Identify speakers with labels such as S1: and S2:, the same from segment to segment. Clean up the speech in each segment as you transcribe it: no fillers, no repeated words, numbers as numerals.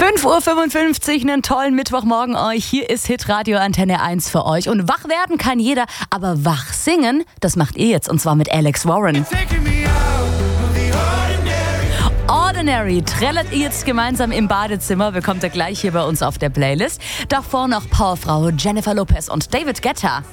S1: 5:55 Uhr, einen tollen Mittwochmorgen euch. Hier ist Hitradio Antenne 1 für euch. Und wach werden kann jeder, aber wach singen, das macht ihr jetzt. Und zwar mit Alex Warren. Ordinary trällert ihr jetzt gemeinsam im Badezimmer, bekommt ihr gleich hier bei uns auf der Playlist. Davor noch Powerfrau Jennifer Lopez und David Guetta.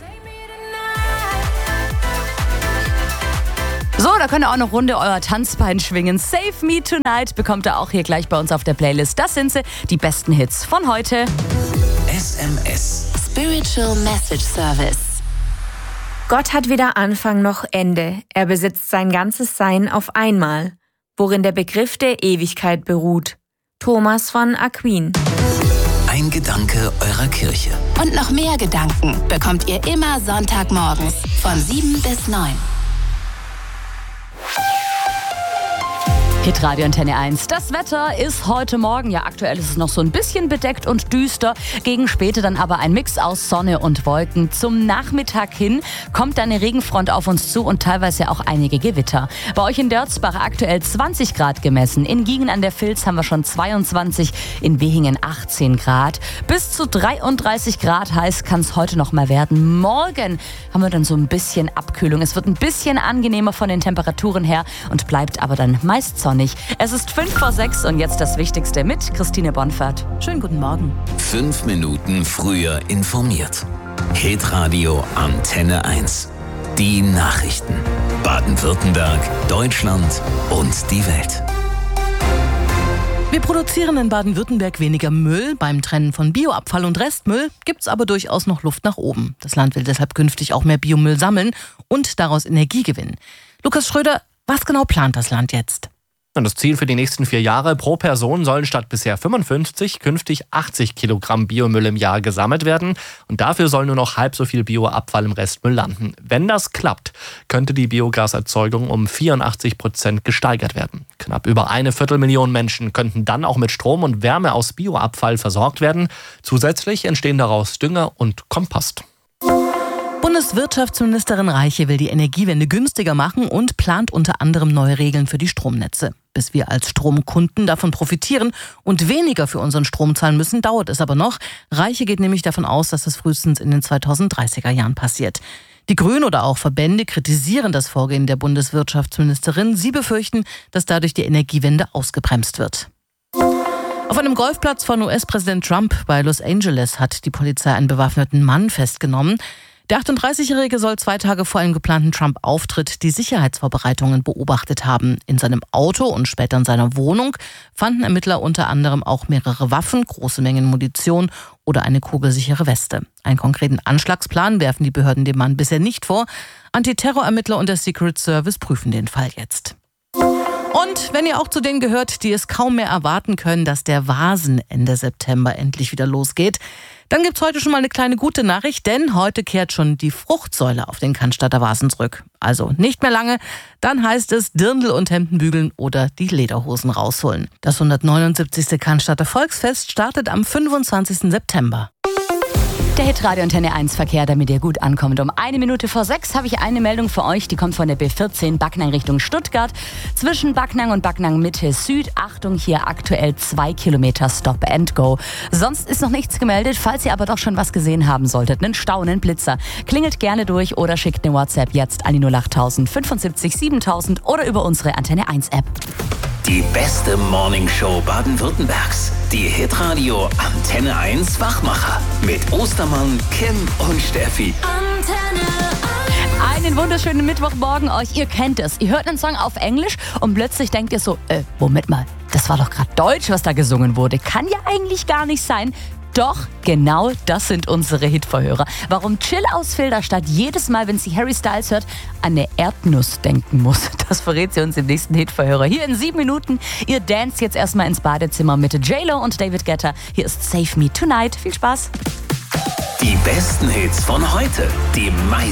S1: So, da könnt ihr auch noch Runde euer Tanzbein schwingen. Save Me Tonight bekommt ihr auch hier gleich bei uns auf der Playlist. Das sind sie, die besten Hits von heute.
S2: SMS. Spiritual Message Service.
S3: Gott hat weder Anfang noch Ende. Er besitzt sein ganzes Sein auf einmal, worin der Begriff der Ewigkeit beruht. Thomas von Aquin.
S2: Ein Gedanke eurer Kirche.
S4: Und noch mehr Gedanken bekommt ihr immer Sonntagmorgens von 7 bis 9.
S1: Hitradio Antenne 1. Das Wetter ist heute Morgen, ja aktuell ist es noch so ein bisschen bedeckt und düster, gegen später dann aber ein Mix aus Sonne und Wolken. Zum Nachmittag hin kommt eine Regenfront auf uns zu und teilweise auch einige Gewitter. Bei euch in Dörzbach aktuell 20 Grad gemessen, in Giegen an der Vils haben wir schon 22, in Wehingen 18 Grad. Bis zu 33 Grad heiß kann es heute noch mal werden. Morgen haben wir dann so ein bisschen Abkühlung. Es wird ein bisschen angenehmer von den Temperaturen her und bleibt aber dann meist sonnig. Es ist 5:06 und jetzt das Wichtigste mit Christine Bonfert. Schönen guten Morgen.
S2: 5 Minuten früher informiert. Hitradio Antenne 1. Die Nachrichten. Baden-Württemberg, Deutschland und die Welt.
S5: Wir produzieren in Baden-Württemberg weniger Müll. Beim Trennen von Bioabfall und Restmüll gibt es aber durchaus noch Luft nach oben. Das Land will deshalb künftig auch mehr Biomüll sammeln und daraus Energie gewinnen. Lukas Schröder, was genau plant das Land jetzt?
S6: Das Ziel für die nächsten 4 Jahre: pro Person sollen statt bisher 55 künftig 80 Kilogramm Biomüll im Jahr gesammelt werden. Und dafür soll nur noch halb so viel Bioabfall im Restmüll landen. Wenn das klappt, könnte die Biogaserzeugung um 84% gesteigert werden. Knapp über 250.000 Menschen könnten dann auch mit Strom und Wärme aus Bioabfall versorgt werden. Zusätzlich entstehen daraus Dünger und Kompost.
S5: Bundeswirtschaftsministerin Reiche will die Energiewende günstiger machen und plant unter anderem neue Regeln für die Stromnetze. Bis wir als Stromkunden davon profitieren und weniger für unseren Strom zahlen müssen, dauert es aber noch. Reiche geht nämlich davon aus, dass es frühestens in den 2030er Jahren passiert. Die Grünen oder auch Verbände kritisieren das Vorgehen der Bundeswirtschaftsministerin. Sie befürchten, dass dadurch die Energiewende ausgebremst wird. Auf einem Golfplatz von US-Präsident Trump bei Los Angeles hat die Polizei einen bewaffneten Mann festgenommen. Der 38-Jährige soll 2 Tage vor einem geplanten Trump-Auftritt die Sicherheitsvorbereitungen beobachtet haben. In seinem Auto und später in seiner Wohnung fanden Ermittler unter anderem auch mehrere Waffen, große Mengen Munition oder eine kugelsichere Weste. Einen konkreten Anschlagsplan werfen die Behörden dem Mann bisher nicht vor. Antiterrorermittler und der Secret Service prüfen den Fall jetzt. Und wenn ihr auch zu denen gehört, die es kaum mehr erwarten können, dass der Vasen Ende September endlich wieder losgeht, dann gibt's heute schon mal eine kleine gute Nachricht, denn heute kehrt schon die Fruchtsäule auf den Cannstatter Vasen zurück. Also nicht mehr lange, dann heißt es Dirndl und Hemden bügeln oder die Lederhosen rausholen. Das 179. Cannstatter Volksfest startet am 25. September.
S1: Der Hitradio Antenne 1 Verkehr, damit ihr gut ankommt. Um 1:05 habe ich eine Meldung für euch, die kommt von der B14 Backnang Richtung Stuttgart. Zwischen Backnang und Backnang Mitte Süd. Achtung, hier aktuell 2 Kilometer Stop and Go. Sonst ist noch nichts gemeldet. Falls ihr aber doch schon was gesehen haben solltet, einen Stau, einen Blitzer, klingelt gerne durch oder schickt eine WhatsApp jetzt an die 08000 75 7000 oder über unsere Antenne 1 App.
S2: Die beste Morningshow Baden-Württembergs. Die Hitradio Antenne 1 Wachmacher. Mit Ostermann, Kim und Steffi.
S1: Einen wunderschönen Mittwochmorgen euch. Ihr kennt es. Ihr hört einen Song auf Englisch und plötzlich denkt ihr so, Moment mal, das war doch gerade Deutsch, was da gesungen wurde. Kann ja eigentlich gar nicht sein. Doch, genau das sind unsere Hitverhörer. Warum Chill aus Filderstadt jedes Mal, wenn sie Harry Styles hört, an eine Erdnuss denken muss, das verrät sie uns im nächsten Hitverhörer. Hier in 7 Minuten. Ihr danced jetzt erstmal ins Badezimmer mit J-Lo und David Guetta. Hier ist Save Me Tonight. Viel Spaß.
S2: Die besten Hits von heute. Die